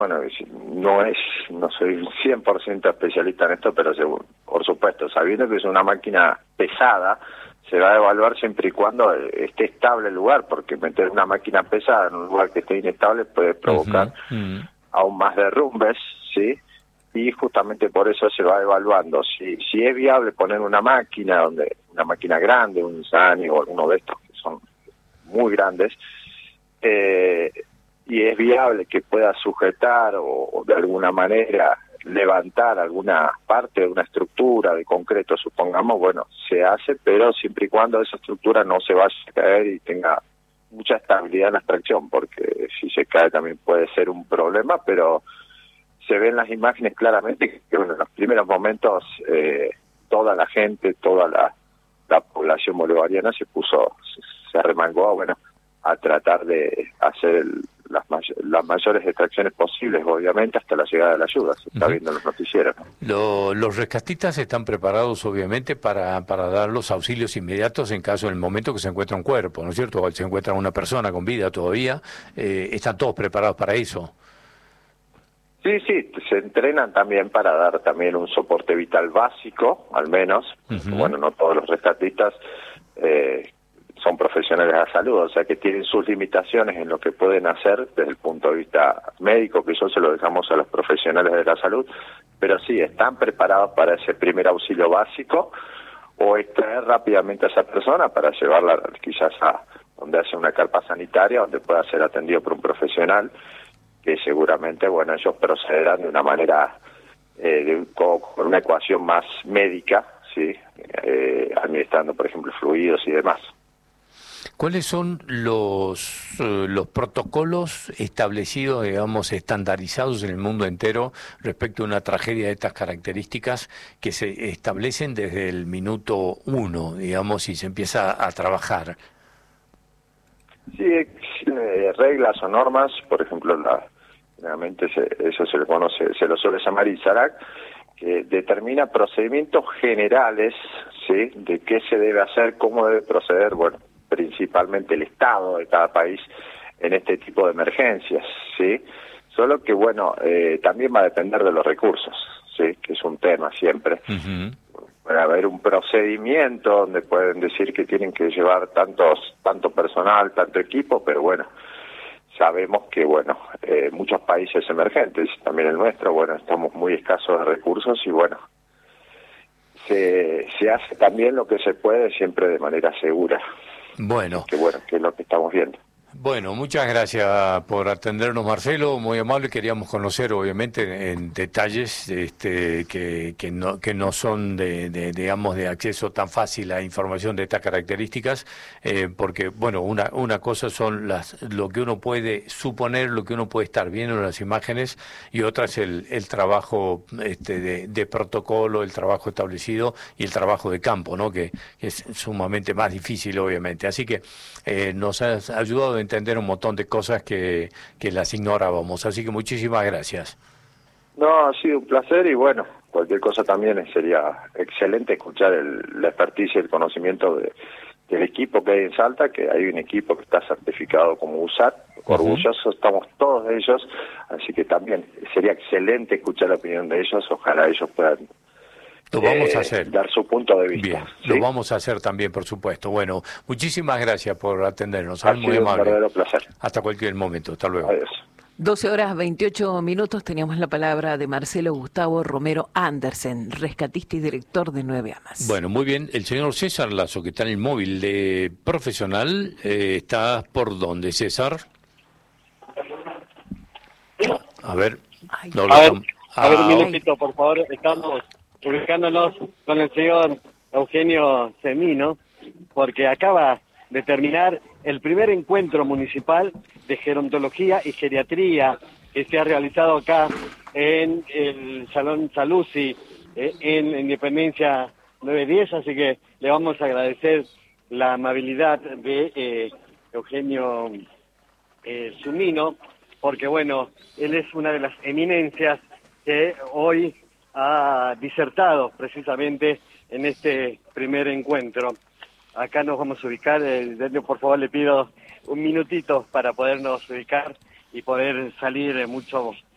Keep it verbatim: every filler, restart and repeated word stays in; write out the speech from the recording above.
Bueno, no es, no soy cien por ciento especialista en esto, pero seguro, por supuesto, sabiendo que es una máquina pesada, se va a evaluar siempre y cuando esté estable el lugar, porque meter una máquina pesada en un lugar que esté inestable puede provocar Uh-huh. Uh-huh. aún más derrumbes, ¿sí? Y justamente por eso se va evaluando si si es viable poner una máquina, donde una máquina grande, un Sani o alguno de estos que son muy grandes, eh, y es viable que pueda sujetar o, o de alguna manera levantar alguna parte de una estructura de concreto, supongamos, bueno, se hace, pero siempre y cuando esa estructura no se vaya a caer y tenga mucha estabilidad en la extracción, porque si se cae también puede ser un problema, pero se ven las imágenes claramente que bueno, en los primeros momentos eh, toda la gente, toda la, la población bolivariana se puso, se, se arremangó bueno, a tratar de hacer el, las, may las mayores extracciones posibles, obviamente, hasta la llegada de la ayuda. Se está uh-huh. viendo en los noticieros. Lo, los rescatistas están preparados, obviamente, para, para dar los auxilios inmediatos en caso del momento que se encuentra un cuerpo, ¿no es cierto? O se encuentra una persona con vida todavía. Eh, ¿Están todos preparados para eso? Sí, sí, se entrenan también para dar también un soporte vital básico, al menos. Uh-huh. Bueno, no todos los rescatistas eh, son profesionales de la salud, o sea que tienen sus limitaciones en lo que pueden hacer desde el punto de vista médico, que eso se lo dejamos a los profesionales de la salud, pero sí, están preparados para ese primer auxilio básico o extraer rápidamente a esa persona para llevarla quizás a donde hace una carpa sanitaria, donde pueda ser atendido por un profesional, que seguramente, bueno, ellos procederán de una manera, eh, de, con, con una ecuación más médica, ¿sí? Eh, administrando, por ejemplo, fluidos y demás. ¿Cuáles son los, eh, los protocolos establecidos, digamos, estandarizados en el mundo entero respecto a una tragedia de estas características que se establecen desde el minuto uno, digamos, y se empieza a trabajar? Sí, eh, reglas o normas, por ejemplo, la, realmente se, eso se le conoce, se lo suele llamar ISARAC, que determina procedimientos generales, ¿sí?, de qué se debe hacer, cómo debe proceder, bueno, principalmente el Estado de cada país en este tipo de emergencias, ¿sí? Solo que, bueno, eh, también va a depender de los recursos, ¿sí?, que es un tema siempre. Uh-huh. Va a haber un procedimiento donde pueden decir que tienen que llevar tantos tanto personal, tanto equipo, pero bueno, sabemos que, bueno, eh, muchos países emergentes, también el nuestro, bueno, estamos muy escasos de recursos y, bueno, se, se hace también lo que se puede siempre de manera segura. Bueno. Que bueno, que es lo que estamos viendo. Bueno, muchas gracias por atendernos, Marcelo, muy amable. Queríamos conocer, obviamente, en detalles este, que, que, no, que no son de, de, digamos, de acceso tan fácil a información de estas características, eh, porque, bueno, una, una cosa son las, lo que uno puede suponer, lo que uno puede estar viendo en las imágenes, y otra es el, el trabajo este, de, de protocolo, el trabajo establecido y el trabajo de campo, ¿no?, que, que es sumamente más difícil, obviamente. Así que eh, nos has ayudado a entender un montón de cosas que, que las ignorábamos, así que muchísimas gracias. No, ha sido un placer y bueno, cualquier cosa también sería excelente escuchar el, la experticia y el conocimiento de, del equipo que hay en Salta, que hay un equipo que está certificado como U S A T, orgullosos uh-huh. estamos todos de ellos, así que también sería excelente escuchar la opinión de ellos, ojalá ellos puedan Lo vamos eh, a hacer. dar su punto de vista. Bien, ¿sí? Lo vamos a hacer también, por supuesto. Bueno, muchísimas gracias por atendernos. Ha Es muy sido amable. un verdadero placer. Hasta cualquier momento. Hasta luego. Adiós. doce horas veintiocho minutos, teníamos la palabra de Marcelo Gustavo Romero Andersen, rescatista y director de Nueve Amas. Bueno, muy bien. El señor César Lazo, que está en el móvil de profesional, eh, ¿está por dónde, César? A ver. No lo a, ver estamos... a ver, un ah, minutito, por favor. Estamos ubicándonos con el señor Eugenio Semino, porque acaba de terminar el primer encuentro municipal de gerontología y geriatría que se ha realizado acá en el Salón Saluzzi, eh, en Independencia nueve diez, así que le vamos a agradecer la amabilidad de eh, Eugenio eh, Semino, porque bueno, él es una de las eminencias que hoy ha disertado precisamente en este primer encuentro. Acá nos vamos a ubicar, eh, Delio, por favor le pido un minutito para podernos ubicar y poder salir eh, mucho